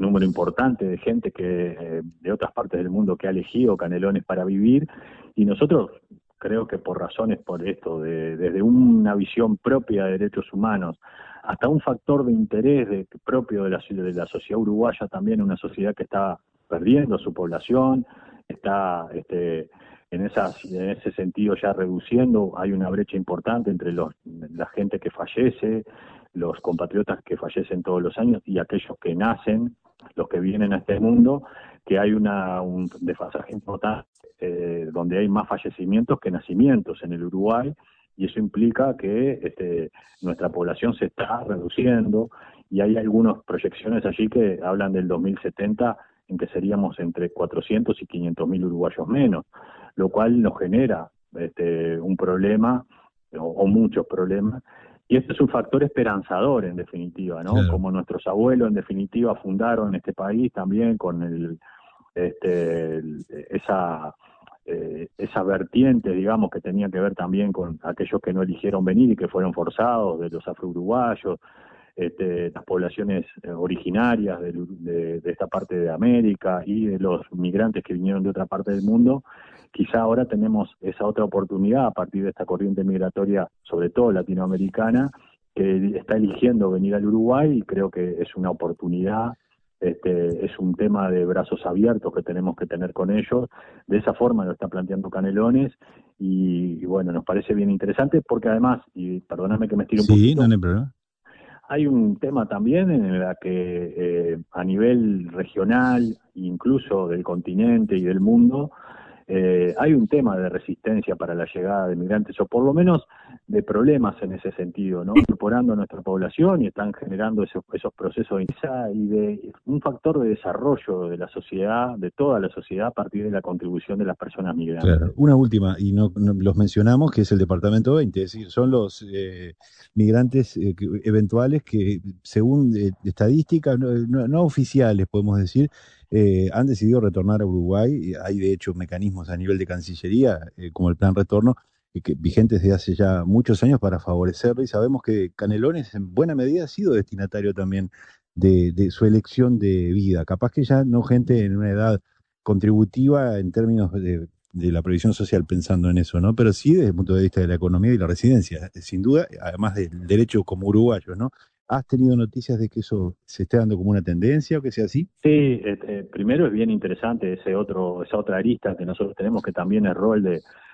número importante de gente que de otras partes del mundo que ha elegido Canelones para vivir, y nosotros creo que por razones por esto, desde una visión propia de derechos humanos hasta un factor de interés propio de la sociedad uruguaya, también una sociedad que está perdiendo su población, está en ese sentido ya reduciendo, hay una brecha importante entre la gente que fallece, los compatriotas que fallecen todos los años y aquellos que nacen, los que vienen a este mundo, que hay un desfasaje importante, donde hay más fallecimientos que nacimientos en el Uruguay, y eso implica que nuestra población se está reduciendo, y hay algunas proyecciones allí que hablan del 2070 en que seríamos entre 400 y 500 mil uruguayos menos, lo cual nos genera un problema o muchos problemas. Y este es un factor esperanzador, en definitiva, ¿no? Claro. Como nuestros abuelos, en definitiva, fundaron este país también con esa vertiente, digamos, que tenía que ver también con aquellos que no eligieron venir y que fueron forzados, de los afro-uruguayos, las poblaciones originarias de esta parte de América y de los migrantes que vinieron de otra parte del mundo. Quizá ahora tenemos esa otra oportunidad a partir de esta corriente migratoria, sobre todo latinoamericana, que está eligiendo venir al Uruguay, y creo que es una oportunidad, es un tema de brazos abiertos que tenemos que tener con ellos. De esa forma lo está planteando Canelones, y bueno, nos parece bien interesante porque además, y perdóname que me estire un Sí, no, poquito, no hay problema. hay un tema también en la que a nivel regional, incluso del continente y del mundo, hay un tema de resistencia para la llegada de migrantes, o por lo menos de problemas en ese sentido, ¿no? Incorporando a nuestra población, y están generando esos procesos y de un factor de desarrollo de la sociedad, de toda la sociedad, a partir de la contribución de las personas Claro, migrantes. una última, y no los mencionamos, que es el Departamento 20, es decir, son los migrantes eventuales que, según estadísticas no oficiales, podemos decir, han decidido retornar a Uruguay. Y hay, de hecho, mecanismos a nivel de Cancillería, como el Plan Retorno, vigentes desde hace ya muchos años para favorecerlo, y sabemos que Canelones, en buena medida, ha sido destinatario también de su elección de vida. Capaz que ya no gente en una edad contributiva en términos de la previsión social, pensando en eso, ¿no? Pero sí desde el punto de vista de la economía y la residencia, sin duda, además del derecho como uruguayo, ¿no? ¿Has tenido noticias de que eso se esté dando como una tendencia o que sea así? Sí, primero es bien interesante esa otra arista que nosotros tenemos, que también es rol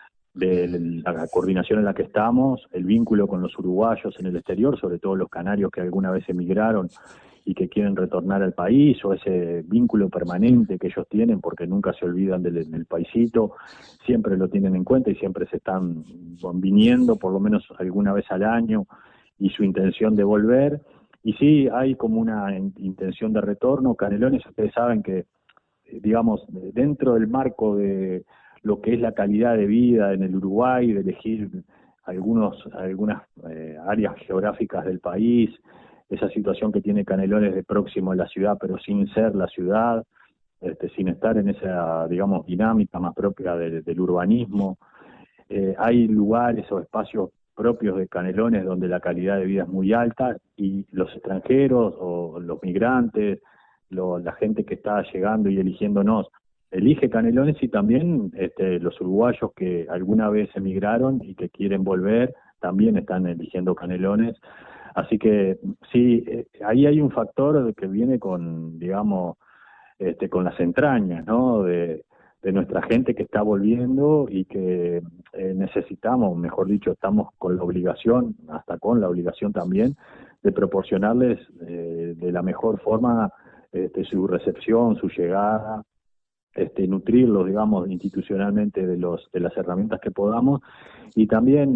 de la coordinación en la que estamos, el vínculo con los uruguayos en el exterior, sobre todo los canarios que alguna vez emigraron y que quieren retornar al país, o ese vínculo permanente que ellos tienen porque nunca se olvidan del paisito, siempre lo tienen en cuenta y siempre se están viniendo por lo menos alguna vez al año, y su intención de volver. Y sí, hay como una intención de retorno. Canelones, ustedes saben que, digamos, dentro del marco de lo que es la calidad de vida en el Uruguay, de elegir algunas áreas geográficas del país, esa situación que tiene Canelones de próximo a la ciudad, pero sin ser la ciudad, sin estar en esa, digamos, dinámica más propia del urbanismo. Hay lugares o espacios propios de Canelones donde la calidad de vida es muy alta, y los extranjeros o los migrantes, la gente que está llegando y eligiéndonos, elige Canelones, y también los uruguayos que alguna vez emigraron y que quieren volver, también están eligiendo Canelones. Así que sí, ahí hay un factor que viene con, digamos, con las entrañas, ¿no? De nuestra gente que está volviendo y que necesitamos, mejor dicho, estamos con la obligación, hasta con la obligación también, de proporcionarles de la mejor forma su recepción, su llegada, nutrirlos, digamos, institucionalmente de las herramientas que podamos, y también